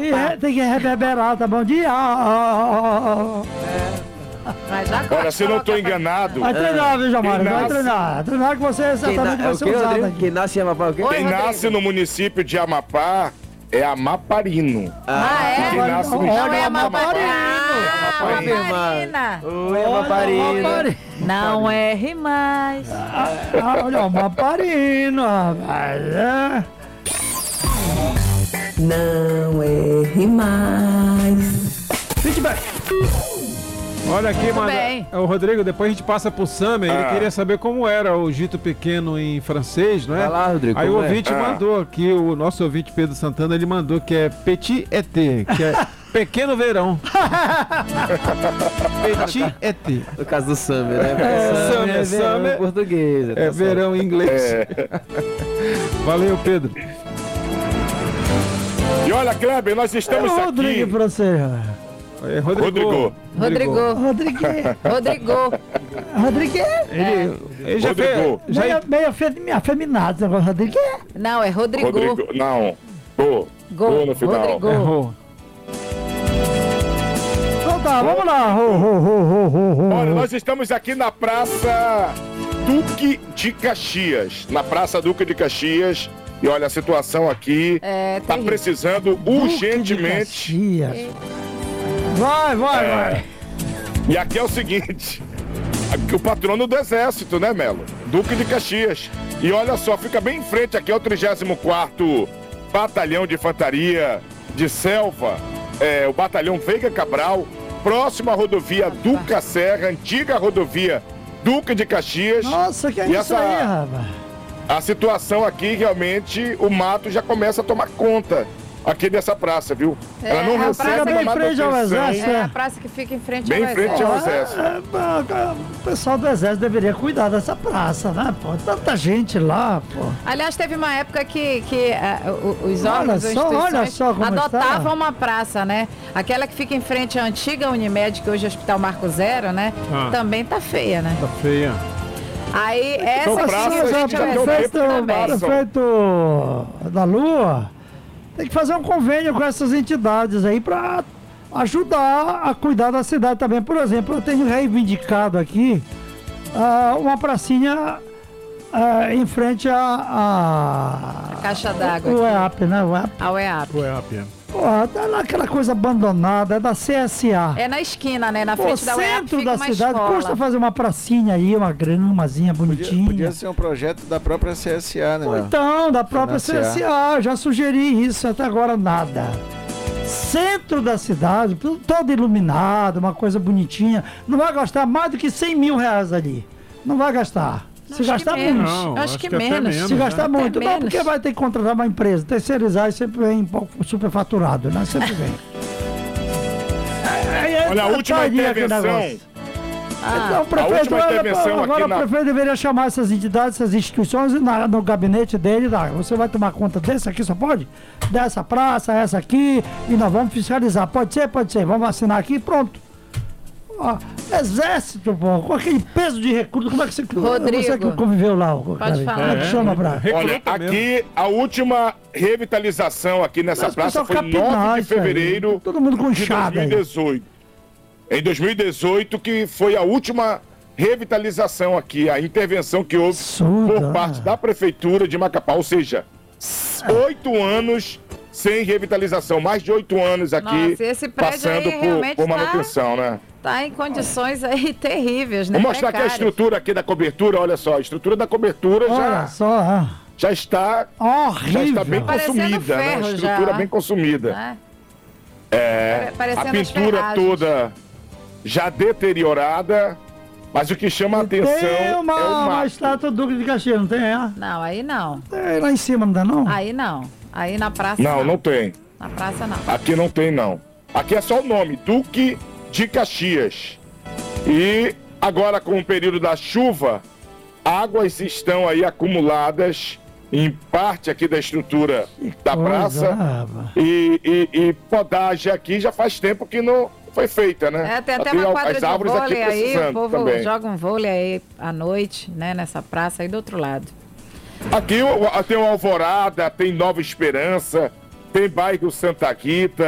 tem que reverberar, tá bom dia. Mas já Olha, se eu não estou enganado, Vai treinar, viu, Jamário? Quem Vai nasce- treinar. Treinar que você certamente vai ser usado aqui. Quem nasce em Amapá é o quê? quem nasce no município de Amapá é Amaparino. é? Quem nasce no Olha, estado de Amaparino. Amaparino. Oi, Amaparina. Não erre mais. Olha, uma Amaparino, rapaz. Não erre mais. Feedback. Olha aqui, mano. bem. O Rodrigo, depois a gente passa pro Summer. Ele Ah. queria saber como era o Gito Pequeno em francês, não é? Vai lá, Rodrigo, Aí o como é? ouvinte mandou aqui, o nosso ouvinte Pedro Santana, ele mandou que é Petit ET, que é Pequeno Verão. Petit ET. No caso do Summer, né? Summer, verão Summer. em português. tá É certo. verão em inglês. Valeu, Pedro. E olha, Kleber, nós estamos Rodrigo aqui. pra você. É, Rodrigo. Rodrigo. Rodrigo. Rodrigo. Ele já fez. Rodrigo. Já, Meio afeminado esse negócio. Rodrigo. Não, é Rodrigo. Rodrigo, não. Tô no final. Rodrigo. errou. Então tá, vamos lá. Olha, nós estamos aqui na Praça Duque de Caxias. Na Praça Duque de Caxias. E olha, a situação aqui É, tá terrível. precisando urgentemente. Vai. E aqui é o seguinte, aqui o patrono do Exército, né, Melo? Duque de Caxias. E olha só, fica bem em frente aqui, é o 34º Batalhão de Infantaria de Selva, o Batalhão Veiga Cabral, próximo à rodovia Duca Serra, antiga rodovia Duque de Caxias. Nossa, que é E isso essa- aí, rapaz? A situação aqui, realmente, o mato já começa a tomar conta aqui dessa praça, viu? Ela não a recebe praça bem em uma frente ao manutenção. Exército, É a praça que fica em frente Bem ao em frente ao Exército. Exército. O pessoal do Exército deveria cuidar dessa praça, né, pô? Tanta gente lá, pô. Aliás, teve uma época que os Olha órgãos só, olha instituições só como adotavam está. uma praça, né? Aquela que fica em frente à antiga Unimed, que hoje é Hospital Marco Zero, né? Ah. Também tá feia, né? Tá feia. Aí essa que praças fica em frente já ao deu Exército tempo que não também. passam. Prefeito da Lua tem que fazer um convênio com essas entidades aí para ajudar a cuidar da cidade também. Por exemplo, eu tenho reivindicado aqui uma pracinha em frente A caixa d'água. o EAP, né? O EAP. A UEAP. Foi a pena. Porra, tá lá aquela coisa abandonada, é da CSA. É na esquina, né? Na Pô, frente da UEAP centro fica da uma cidade, escola. custa fazer uma pracinha aí, uma gramazinha bonitinha. Podia ser um projeto da própria CSA, né, Léo? Então, da própria Financiar. CSA, já sugeri isso, até agora nada. Centro da cidade, todo iluminado, uma coisa bonitinha. Não vai gastar mais do que 100 mil reais ali. Não vai gastar. Se Acho gastar que menos. muito. Não, Acho acho que que até menos. menos. Se gastar Até muito. Não, menos. porque vai ter que contratar uma empresa. Terceirizar e sempre vem um pouco superfaturado, né? Sempre vem. Olha, a última intervenção. Então, o prefeito, última intervenção agora aqui o prefeito deveria chamar essas entidades, essas instituições no gabinete dele. Você vai tomar conta desse aqui, só pode? Dessa praça, essa aqui, e nós vamos fiscalizar. Pode ser, pode ser. Vamos assinar aqui e pronto. Ó, Exército, pô, com aquele peso de recurso, como é que você, Rodrigo. você que conviveu lá? Pode falar. Como é que chama, Braga? Olha, Recruta mesmo. aqui a última revitalização aqui nessa Mas, praça pessoal, foi 9 de capinais, fevereiro velho. Todo mundo com de enxada aí. 2018. Em 2018 que foi a última revitalização aqui, a intervenção que houve Absurdo, por parte da prefeitura de Macapá, ou seja, 8 anos sem revitalização, mais de 8 anos aqui Nossa, esse prédio passando aí realmente por tá- manutenção, né? Tá em condições aí terríveis, né? Vou mostrar aqui a Precárias. estrutura aqui da cobertura, olha só, a estrutura da cobertura Olha só, já está horrível. bem Parecendo consumida, né? A ferro estrutura já. bem consumida. Né? A Parecendo as pintura ferragens. toda já deteriorada, mas o que chama a atenção Tem é o uma mato. estátua do Duque de Caxias, não tem? É? Não, aí não. Tem lá em cima, não dá não? Aí não. Aí na praça Não, não tem. Na praça não. Aqui não tem, não. Aqui é só o nome, Duque de Caxias. E agora, com o período da chuva, águas estão aí acumuladas em parte aqui da estrutura da coisa, praça. né, rapaz? E podagem aqui já faz tempo que não foi feita, né? É, tem até Já uma quadra as de árvores aqui vôlei aí, o precisando povo também. joga um vôlei aí à noite, né, nessa praça aí do outro lado. Aqui tem o Alvorada, tem Nova Esperança, tem bairro Santa Rita,